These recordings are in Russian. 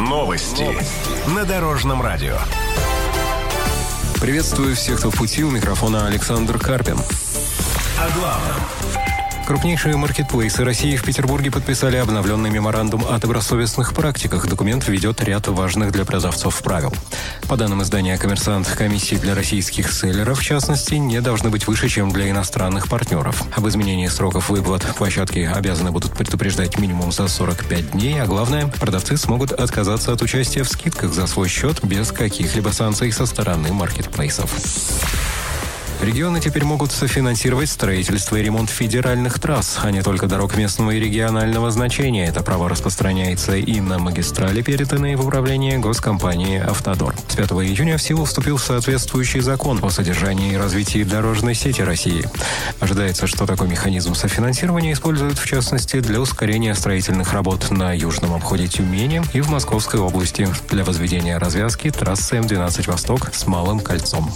Новости на Дорожном радио. Приветствую всех, кто в пути. У микрофона Александр Карпин. О главном. Крупнейшие маркетплейсы России в Петербурге подписали обновленный меморандум о добросовестных практиках. Документ введет ряд важных для продавцов правил. По данным издания «Коммерсант», комиссии для российских селлеров, в частности, не должны быть выше, чем для иностранных партнеров. Об изменении сроков выплат площадки обязаны будут предупреждать минимум за 45 дней, а главное, продавцы смогут отказаться от участия в скидках за свой счет без каких-либо санкций со стороны маркетплейсов. Регионы теперь могут софинансировать строительство и ремонт федеральных трасс, а не только дорог местного и регионального значения. Это право распространяется и на магистрали, переданные в управление госкомпании «Автодор». С 5 июня в силу вступил соответствующий закон о содержании и развитии дорожной сети России. Ожидается, что такой механизм софинансирования используют в частности для ускорения строительных работ на южном обходе Тюмени и в Московской области для возведения развязки трассы М12 «Восток» с Малым кольцом.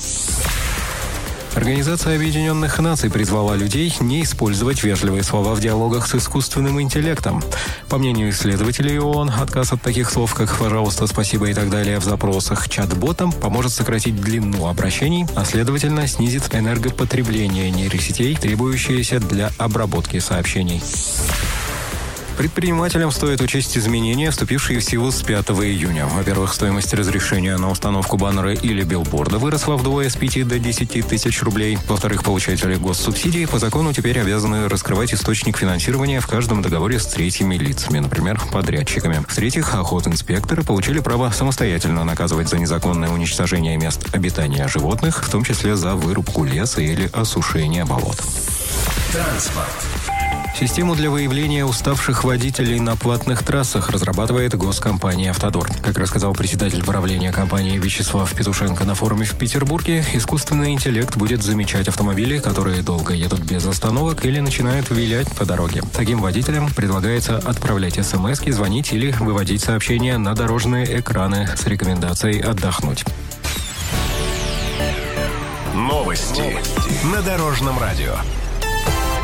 Организация Объединенных Наций призвала людей не использовать вежливые слова в диалогах с искусственным интеллектом. По мнению исследователей ООН, отказ от таких слов, как «пожалуйста», «спасибо» и так далее в запросах чат-ботам поможет сократить длину обращений, а следовательно снизит энергопотребление нейросетей, требующееся для обработки сообщений. Предпринимателям стоит учесть изменения, вступившие в силу с 5 июня. Во-первых, стоимость разрешения на установку баннера или билборда выросла вдвое с 5 до 10 тысяч рублей. Во-вторых, получатели госсубсидий по закону теперь обязаны раскрывать источник финансирования в каждом договоре с третьими лицами, например, подрядчиками. В-третьих, охотинспекторы получили право самостоятельно наказывать за незаконное уничтожение мест обитания животных, в том числе за вырубку леса или осушение болот. Транспорт. Систему для выявления уставших водителей на платных трассах разрабатывает госкомпания «Автодор». Как рассказал председатель правления компании Вячеслав Петушенко на форуме в Петербурге, искусственный интеллект будет замечать автомобили, которые долго едут без остановок или начинают вилять по дороге. Таким водителям предлагается отправлять смски, звонить или выводить сообщения на дорожные экраны с рекомендацией отдохнуть. Новости на Дорожном радио.